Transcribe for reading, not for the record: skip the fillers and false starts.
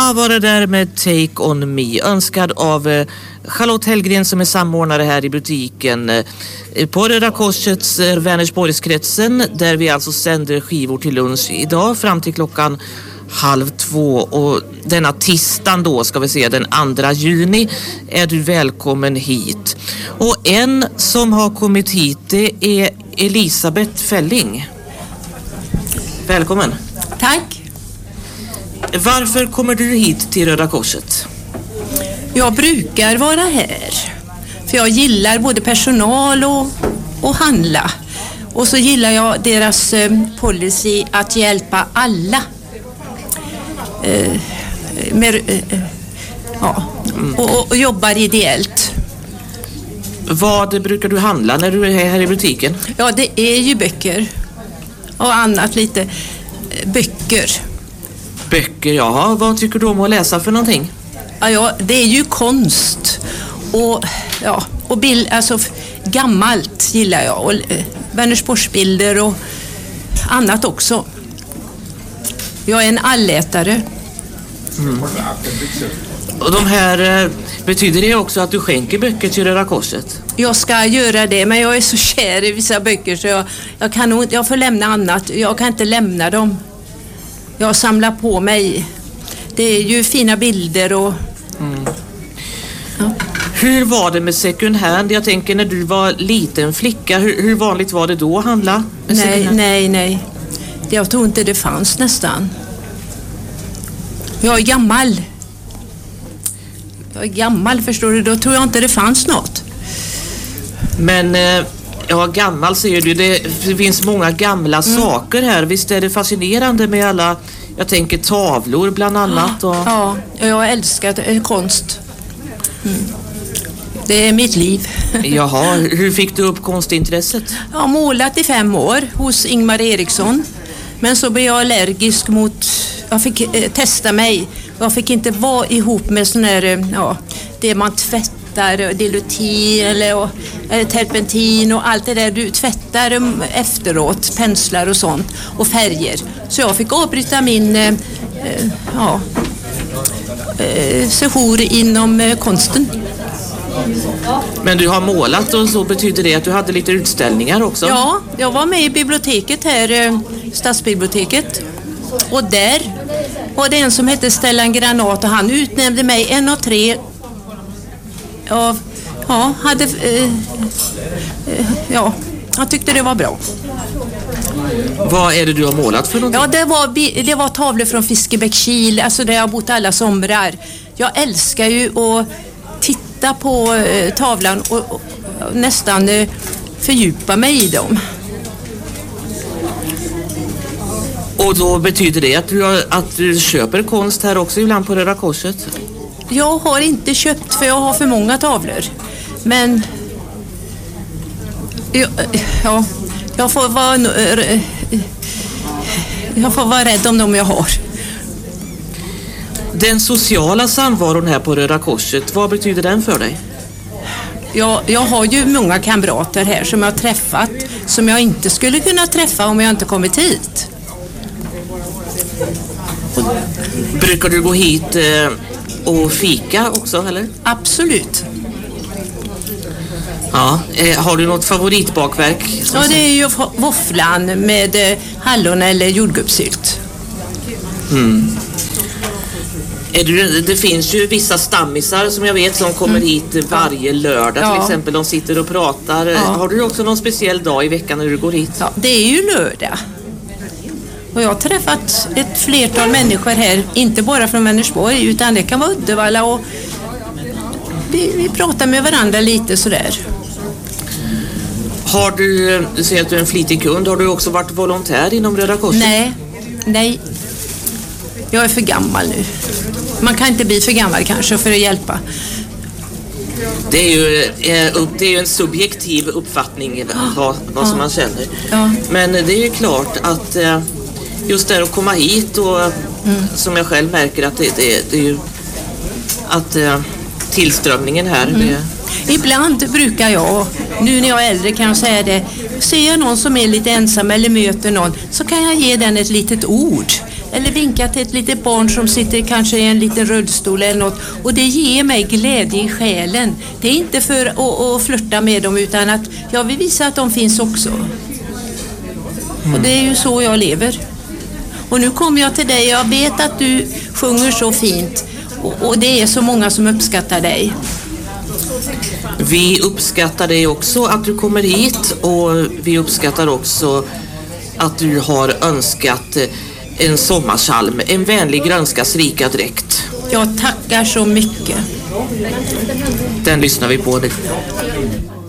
Jaha, var det där med Take On Me, önskad av Charlotte Hellgren som är samordnare här i butiken på Röda Korsets Vänersborgskretsen, där vi alltså sänder skivor till lunch idag fram till klockan 1:30, och denna tisdagen då, ska vi se, den 2 juni är du välkommen hit. Och en som har kommit hit, det är Elisabeth Fälling. Välkommen. Tack. Varför kommer du hit till Röda Korset? Jag brukar vara här. För jag gillar både personal och handla. Och så gillar jag deras policy att hjälpa alla. Och jobbar ideellt. Vad brukar du handla när du är här i butiken? Ja, det är ju böcker. Och annat lite. Böcker. Böcker, jaha. Vad tycker du om att läsa för någonting? Ja, det är ju konst. Och bild, alltså gammalt gillar jag. Och Vänersborgsbilder och annat också. Jag är en allätare. Och de här, betyder det också att du skänker böcker till Röda Korset? Jag ska göra det, men jag är så kär i vissa böcker så jag får lämna annat. Jag kan inte lämna dem. Jag samlar på mig. Det är ju fina bilder och... Ja. Hur var det med second hand? Jag tänker när du var liten flicka, hur vanligt var det då att handla med second hand? Nej. Jag tror inte det fanns nästan. Jag är gammal, förstår du. Då tror jag inte det fanns något. Men, gammal säger du. Det finns många gamla saker här. Visst är det fascinerande med alla, jag tänker tavlor bland annat. Och... Ja, jag älskar konst. Det är mitt liv. Jaha, hur fick du upp konstintresset? Jag har målat i 5 år hos Ingmar Eriksson. Men så blev jag allergisk mot... Jag fick testa mig. Jag fick inte vara ihop med sån här... det man tvättar, dilutin eller terpentin och allt det där. Du tvättar efteråt, penslar och sånt. Och färger. Så jag fick avbryta min... sejour inom konsten. Men du har målat, och så betyder det att du hade lite utställningar också? Ja, jag var med i biblioteket här, stadsbiblioteket. Och där var det en som hette Stellan Granat och han utnämnde mig 1 av 3 av... jag tyckte det var bra. Vad är det du har målat för någonting? Ja, det var tavlor från Fiskebäckskil, alltså där jag har bott alla somrar. Jag älskar ju att titta på tavlan och nästan fördjupa mig i dem. Och då betyder det att du köper konst här också ibland på Röda Korset? Jag har inte köpt för jag har för många tavlor. Men jag får vara rädd om dem jag har. Den sociala samvaron här på Röda Korset, vad betyder den för dig? Jag har ju många kamrater här som jag har träffat som jag inte skulle kunna träffa om jag inte kommit hit. Brukar du gå hit och fika också, eller? Absolut. Ja, har du något favoritbakverk? Ja, det är ju våfflan med hallon eller jordgubbssylt. Det finns ju vissa stammisar som jag vet som kommer hit varje lördag till exempel. De sitter och pratar. Ja. Har du också någon speciell dag i veckan när du går hit? Ja, det är ju lördag. Och jag har träffat ett flertal människor här, inte bara från Vänersborg utan det kan vara Uddevalla och vi pratar med varandra lite sådär. Har du säger att du är en flitig kund, har du också varit volontär inom Röda Korset? Nej. Jag är för gammal nu. Man kan inte bli för gammal kanske för att hjälpa. Det är ju en subjektiv uppfattning vad som man känner. Ja. Men det är ju klart att just det att komma hit och som jag själv märker att det är ju att tillströmningen här. Ibland brukar jag, nu när jag är äldre kan jag säga det, ser jag någon som är lite ensam eller möter någon så kan jag ge den ett litet ord. eller vinka till ett litet barn som sitter kanske i en liten rullstol eller något. Och det ger mig glädje i själen. Det är inte för att flirta med dem, utan att jag vill visa att de finns också. Och det är ju så jag lever. Och nu kommer jag till dig. Jag vet att du sjunger så fint. Och det är så många som uppskattar dig. Vi uppskattar dig också att du kommer hit, och vi uppskattar också att du har önskat en sommarsalm, en vänlig grönskas rika dräkt. Jag tackar så mycket. Den lyssnar vi på nu.